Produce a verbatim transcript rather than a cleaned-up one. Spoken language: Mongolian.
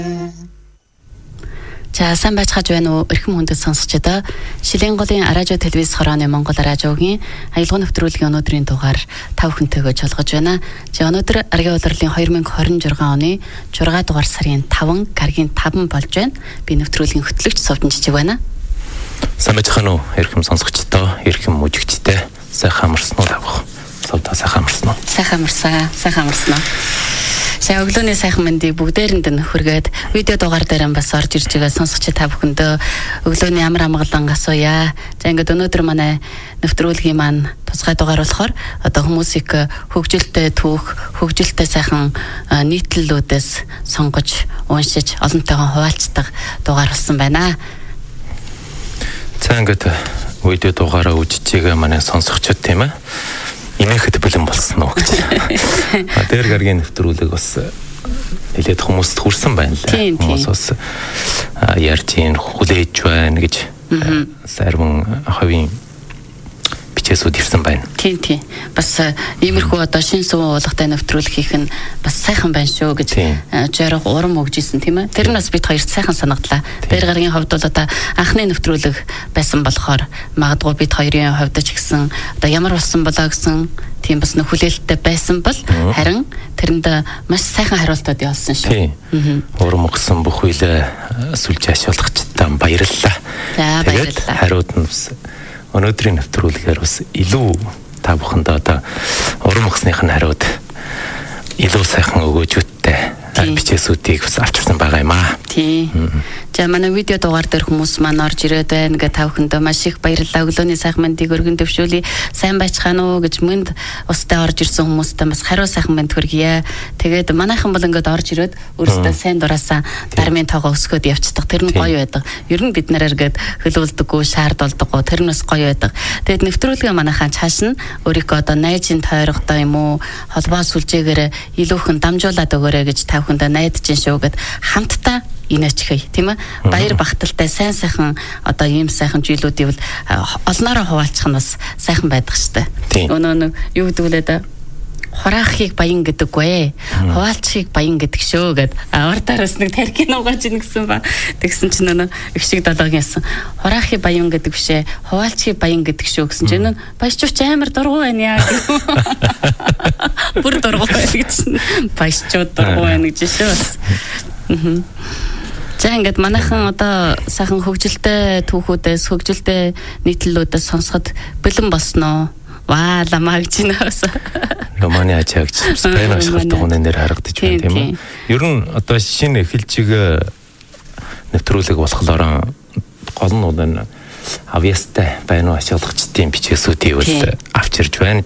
За сайн байцгааж байна уу эрхэм хүндэт сонсогчдоо. Шилийн голын радио телевиз хорооны Монгол радиогийн аялал нэвтрүүлгийн өнөөдрийн дугаар тав хүнтэйгөө чолгож байна. За өнөөдөр аргийн улирлын two thousand twenty-six оны six дугаар сарын five гаргийн five болж байна. Би нэвтрүүлгийн хөтлөгч Сувдан Жижиг байна. Сайн байцгаана уу эрхэм сонсогчдоо, эрхэм мужигчтэй. Сайхан амарсан уу тавах. Сувдан сайхан амарсан уу? Сайхан амарсан, сайхан амарсан уу? Сайн өглөөний сайхан мэндийг бүгдээрэнд нь хүргээд видео дугаар дээр бас орж ирж байгаа сонсогчид та бүхэндөө өглөөний амар амгалан асууя. За ингээд өнөөдөр манай нэвтрүүлгийн маань тусгай дугаар болохоор одоо хүмүүсийг хөгжилтэй түүх, хөгжилтэй сайхан нийтлэлүүдээс сонгож, уншиж, олонтойгоо хуваалцдаг дугаар болсон байна. За ингээд видео дугаараа үзэж байгаа манай сонсогчид тийм ээ. Инээхэд бэлэн болсон уу гэж. А дээр гаргийн нэвтрүүлэг бас нэлээд хүмүүст хүрсэн байна л. Хүмүүс бас ярьж ийн хүлээж байна гэж сарван хавийн бичээсүүд ирсэн байна. Тийм тийм. Бас иймэрхүү одоо шин сүм уулгатай нэвтрүүлэг хийх нь бас сайхан байна шүү гэж жаарах урам өгжсэн тийм ээ. Тэр нь бас бид хоёрт сайхан санагдлаа. Дээр гаргийн хувьд бол одоо анхны нэвтрүүлэг байсан болохоор магадгүй бид хоёрын хувьд ч гэсэн одоо ямар болсон болоо гэсэн тийм бас нөхөлөлттэй байсан бол харин тэрэнд маш сайхан хариултууд явуулсан шүү. Урам өгсөн бүх үйлээ сүлж ашиглахчдаа баярлалаа. За баярлалаа. Хариуд нь бас өнөөдрийн нэвтрүүлгээр бас илүү та бүхэнд одоо урам өгснийх нь хариуд илүү сайхан өгөөжүүдтэй бичээсүүдийг бас авчирсан байгаа юм аа. Тийм. За манай видео дугаар дээр хүмүүс маань орж ирээд байна гэ та бүхэндээ маш их баярлалаа. Өглөөний сайхан мэндийг өргөн төвшүүлье. Сайн байцгаана уу гэж мэнд устдаа орж ирсэн хүмүүстээ бас хариу сайхан мэнд хүргье. Тэгээд манайхан бол ингээд орж ирээд өөрсдөө сайн дураасаа дармын тоогоо өсгөөд явцдаг. Тэр нь гоё байдаг. Ер нь бид нараар гээд хөлөвлөдөггүй, шаардолдоггүй. Тэр нь бас гоё байдаг. Тэгээд нэвтрүүлгээ манайхаа цааш нь өөрийнхөө одоо найзын тойрогтой юм уу холбоо сүлжээгээр илүүхэн дамжуулаад өгөөрэй гэж та бүхэндээ найдаж шүү гэд хамтдаа инээчхэй тийм ээ. Баяр багталтай сайн сайхан одоо ийм сайхан зүйлүүдийг бол олноороо хуваалцах нь бас сайхан байдаг штэ. Өнөө нэг юу гэдэг вэ да? Хураахыг баян гэдэггүй ээ. Хуваалцахыг баян гэдэг шүү гэд авартараас нэг таркин угааж ийн гэсэн ба. Тэгсэн чинь өнөө их шиг долоогийн ясан. Хураахыг баян гэдэг бишээ. Хуваалцахыг баян гэдэг шүү гэсэн чинь баячууч амар дургу байна яа. Бүр дургу байна гэж. Баячууд дургу байна гэж шүү. Аа. За ингээд манайхан одоо сайхан хөгжилтэй түүхүүдээс, хөгжилтэй нийтлэлүүдээс сонсоход бэлэн болсноо. Ваа ламаа гэж нөөс. Романы ачаагч байна ашиглалттай хүн нэр харагдаж байна тийм үү? Ер нь одоо шинэ эхэлжиг нэвтрүүлэг болохоор гол нь авьяастай байна уу ашиглагчдын бичээсүүдийг бол авчирж байна.